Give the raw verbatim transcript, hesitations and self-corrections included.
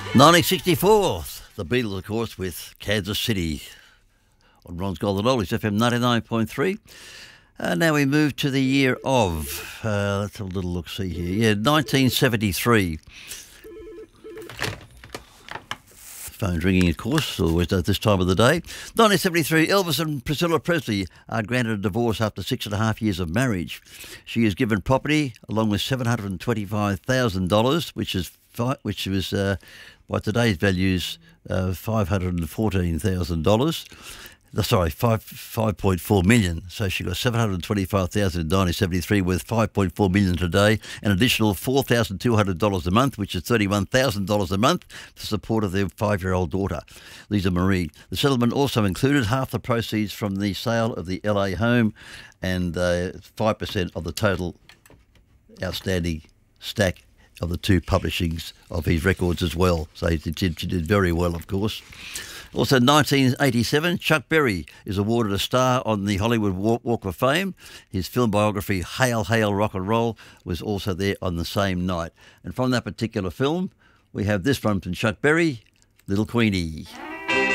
nineteen sixty-four, the Beatles, of course, with Kansas City on Ron's Golden Oldies, F M ninety-nine point three. Uh, now we move to the year of, uh, let's have a little look-see here, yeah, nineteen seventy-three. Phone's ringing, of course, always at this time of the day. nineteen seventy-three, Elvis and Priscilla Presley are granted a divorce after six and a half years of marriage. She is given property along with seven hundred twenty-five thousand dollars, which is fi- which was, uh, by today's values, uh, five hundred fourteen thousand dollars. Sorry, five five point four million. So she got seven hundred twenty-five thousand in nineteen seventy-three, with five point four million today. An additional four thousand two hundred dollars a month, which is thirty-one thousand dollars a month, for support of their five-year-old daughter, Lisa Marie. The settlement also included half the proceeds from the sale of the L A home and uh, five percent of the total outstanding stack of the two publishings of his records as well. So he did, he did very well, of course. Also, nineteen eighty-seven, Chuck Berry is awarded a star on the Hollywood Walk of Fame. His film biography, Hail, Hail, Rock and Roll, was also there on the same night. And from that particular film, we have this one from Chuck Berry, Little Queenie.